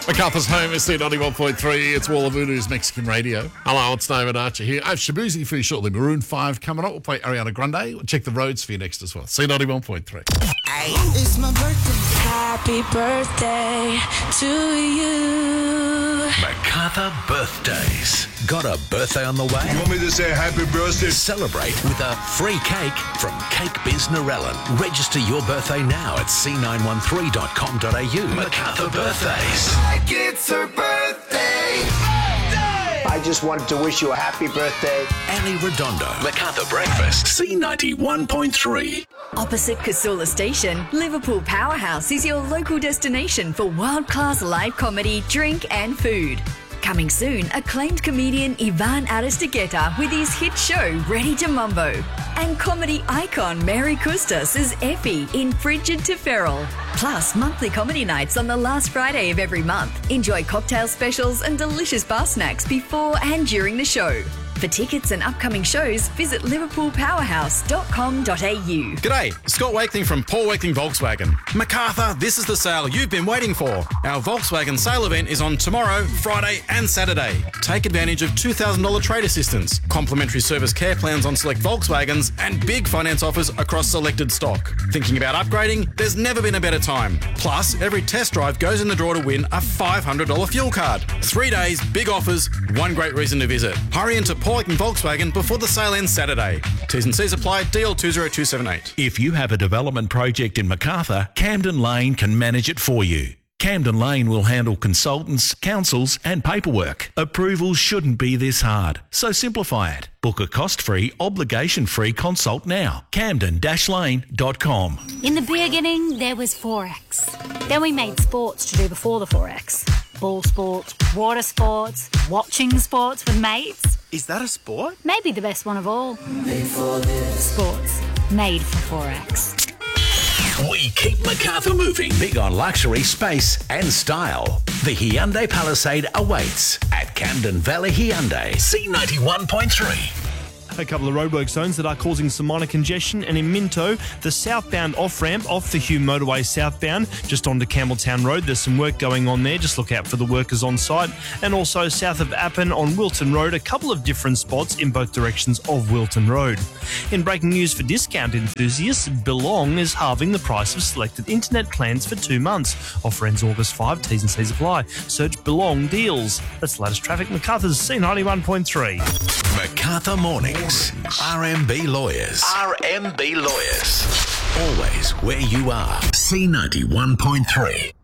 MacArthur's home is C91.3. It's Wall of Voodoo's Mexican radio. Hello, it's David Archer here. I have Shabuzi for you shortly. Maroon 5 coming up. We'll play Ariana Grande. We'll check the roads for you next as well. C91.3. It's my birthday. Happy birthday to you. MacArthur birthdays. Got a birthday on the way? You want me to say happy birthday? Celebrate with a free cake from Cake Biz Narellan. Register your birthday now at c913.com.au. MacArthur birthdays. Like it's her birthday. I just wanted to wish you a happy birthday. Ali Redondo. MacArthur Breakfast. C91.3. Opposite Casula Station, Liverpool Powerhouse is your local destination for world-class live comedy, drink and food. Coming soon, acclaimed comedian Ivan Aristeguieta with his hit show Ready to Mumbo. And comedy icon Mary Custas as Effie in Frigid to Feral. Plus, monthly comedy nights on the last Friday of every month. Enjoy cocktail specials and delicious bar snacks before and during the show. For tickets and upcoming shows, visit liverpoolpowerhouse.com.au. G'day, Scott Wakeling from Paul Wakeling Volkswagen. MacArthur, this is the sale you've been waiting for. Our Volkswagen sale event is on tomorrow, Friday and Saturday. Take advantage of $2,000 trade assistance, complimentary service care plans on select Volkswagens, and big finance offers across selected stock. Thinking about upgrading? There's never been a better time. Plus, every test drive goes in the draw to win a $500 fuel card. 3 days, big offers, one great reason to visit. Hurry into Paul Wakeling Volkswagen before the sale ends Saturday. T's and C's apply, DL 20278. If you have a development project in MacArthur, Camden Lane can manage it for you. Camden Lane will handle consultants, councils and paperwork. Approvals shouldn't be this hard, so simplify it. Book a cost-free, obligation-free consult now. camden-lane.com. In the beginning, there was Forex. Then we made sports to do before the Forex. Ball sports, water sports, watching sports with mates. Is that a sport? Maybe the best one of all. Made for this. Sports. Made for Forex. We keep MacArthur moving. Big on luxury, space and style. The Hyundai Palisade awaits at Camden Valley Hyundai. C91.3. A couple of roadwork zones that are causing some minor congestion, and in Minto, the southbound off-ramp off the Hume Motorway southbound, just onto Campbelltown Road. There's some work going on there. Just look out for the workers on site. And also south of Appin on Wilton Road, a couple of different spots in both directions of Wilton Road. In breaking news for discount enthusiasts, Belong is halving the price of selected internet plans for 2 months. Offer ends August 5. T's and C's apply. Search Belong Deals. That's the latest traffic. MacArthur's C91.3. MacArthur Mornings. RMB Lawyers. RMB Lawyers. Always where you are. C91.3.